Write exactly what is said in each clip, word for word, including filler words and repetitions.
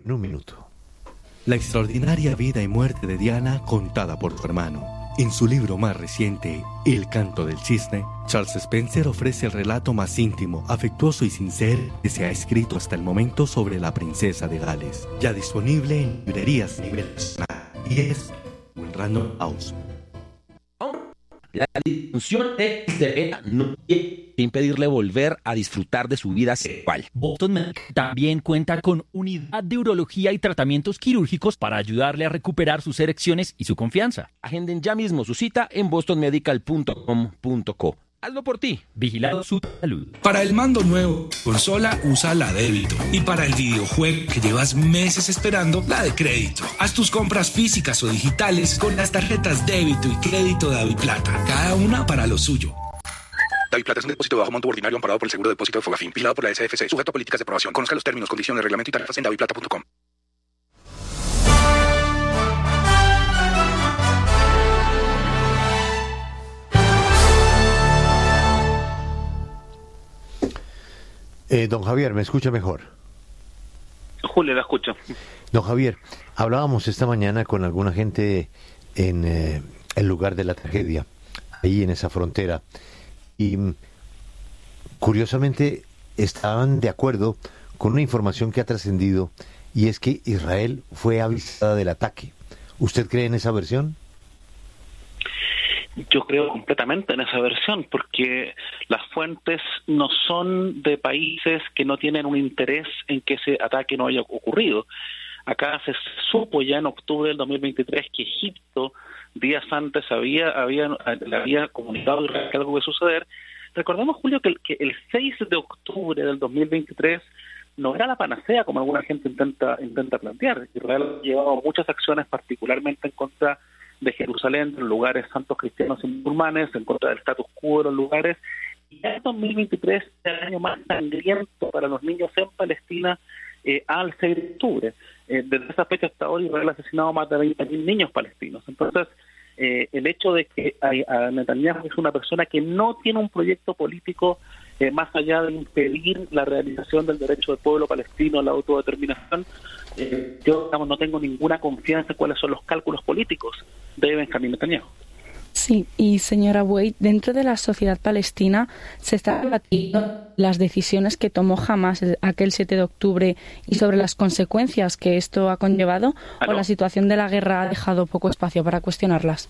en un minuto. La extraordinaria vida y muerte de Diana contada por su hermano. En su libro más reciente, El canto del cisne, Charles Spencer ofrece el relato más íntimo, afectuoso y sincero que se ha escrito hasta el momento sobre la princesa de Gales. Ya disponible en librerías a nivel nacional y es un Random House. La disfunción sexual no tiene que impedirle volver a disfrutar de su vida sexual. Boston Medical también cuenta con unidad de urología y tratamientos quirúrgicos para ayudarle a recuperar sus erecciones y su confianza. Agenden ya mismo su cita en boston medical punto com punto co. Hazlo por ti. Vigilado su salud. Para el mando nuevo, consola usa la débito. Y para el videojuego que llevas meses esperando, la de crédito. Haz tus compras físicas o digitales con las tarjetas débito y crédito de DaviPlata. Cada una para lo suyo. DaviPlata es un depósito de bajo monto ordinario amparado por el Seguro de Depósito de Fogafín, vigilado por la S F C, sujeto a políticas de aprobación. Conozca los términos, condiciones, reglamento y tarifas en daviplata punto com. Eh, don Javier, ¿me escucha mejor? Julio, la escucho. Don Javier, hablábamos esta mañana con alguna gente en eh, el lugar de la tragedia, ahí en esa frontera, y curiosamente estaban de acuerdo con una información que ha trascendido, y es que Israel fue avisada del ataque. ¿Usted cree en esa versión? Yo creo completamente en esa versión, porque las fuentes no son de países que no tienen un interés en que ese ataque no haya ocurrido. Acá se supo ya en octubre del dos mil veintitrés que Egipto días antes había había le había comunicado a Israel que algo iba a suceder. Recordemos, Julio, que el, que el seis de octubre del dos mil veintitrés no era la panacea como alguna gente intenta intenta plantear. Israel ha llevado muchas acciones, particularmente en contra de Jerusalén, de los lugares santos cristianos y musulmanes, en contra del status quo de los lugares. Y el dos mil veintitrés es el año más sangriento para los niños en Palestina eh, al seis de octubre. Eh, desde esa fecha hasta ahora Israel ha asesinado más de veinte mil niños palestinos. Entonces, eh, el hecho de que hay, a Netanyahu es una persona que no tiene un proyecto político eh, más allá de impedir la realización del derecho del pueblo palestino a la autodeterminación, eh, yo digamos, no tengo ninguna confianza en cuáles son los cálculos políticos de Benjamín Netanyahu. Sí, y señora Wade, dentro de la sociedad palestina se están debatiendo las decisiones que tomó Hamás aquel siete de octubre y sobre las consecuencias que esto ha conllevado, ¿Aló? ¿O la situación de la guerra ha dejado poco espacio para cuestionarlas?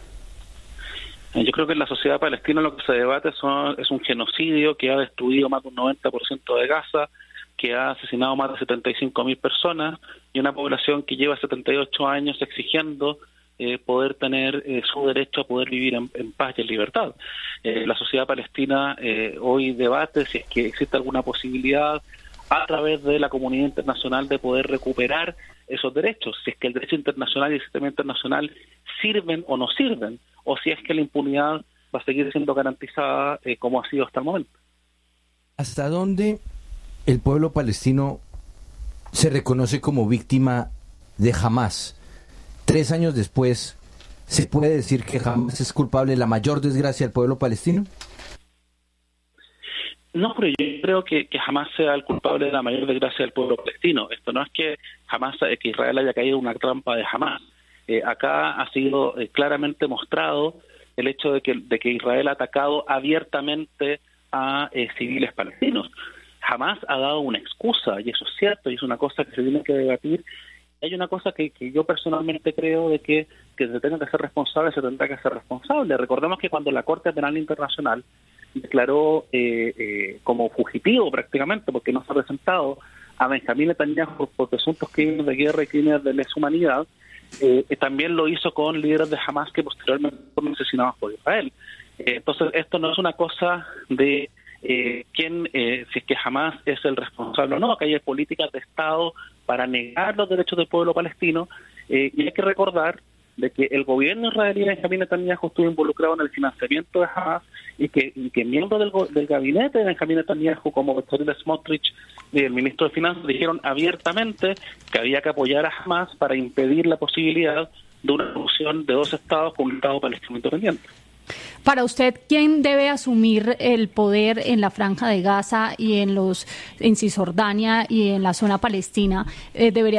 Yo creo que en la sociedad palestina lo que se debate son, es un genocidio que ha destruido más de un noventa por ciento de Gaza, que ha asesinado más de setenta y cinco mil personas y una población que lleva setenta y ocho años exigiendo eh, poder tener eh, su derecho a poder vivir en, en paz y en libertad. Eh, la sociedad palestina eh, hoy debate si es que existe alguna posibilidad a través de la comunidad internacional de poder recuperar esos derechos, si es que el derecho internacional y el sistema internacional sirven o no sirven, o si es que la impunidad va a seguir siendo garantizada eh, como ha sido hasta el momento. ¿Hasta dónde el pueblo palestino se reconoce como víctima de Hamás? Tres años después, ¿se puede decir que Hamás es culpable de la mayor desgracia del pueblo palestino? No, pero yo creo que, que jamás sea el culpable de la mayor desgracia del pueblo palestino. Esto no es que jamás que Israel haya caído en una trampa de Hamás. Eh, acá ha sido eh, claramente mostrado el hecho de que, de que Israel ha atacado abiertamente a eh, civiles palestinos. Jamás ha dado una excusa, y eso es cierto, y es una cosa que se tiene que debatir. Hay una cosa que, que yo personalmente creo de que, que se tenga que ser responsable, se tendrá que ser responsable. Recordemos que cuando la Corte Penal Internacional declaró eh, eh, como fugitivo prácticamente, porque no se ha presentado a Benjamín Netanyahu por, por presuntos crímenes de guerra y crímenes de lesa humanidad, eh, eh, también lo hizo con líderes de Hamás que posteriormente fueron asesinados por Israel. Eh, entonces, esto no es una cosa de eh, quién, eh, si es que Hamás es el responsable o no, que hay políticas de Estado para negar los derechos del pueblo palestino, eh, y hay que recordar de que el gobierno israelí de Benjamín Netanyahu estuvo involucrado en el financiamiento de Hamás y que, y que miembros del, del gabinete de Benjamín Netanyahu, como Bezalel Smotrich y el ministro de Finanzas, dijeron abiertamente que había que apoyar a Hamás para impedir la posibilidad de una solución de dos estados con un estado palestino independiente. Para usted, ¿quién debe asumir el poder en la Franja de Gaza y en los en Cisjordania y en la zona palestina? Eh, ¿Debería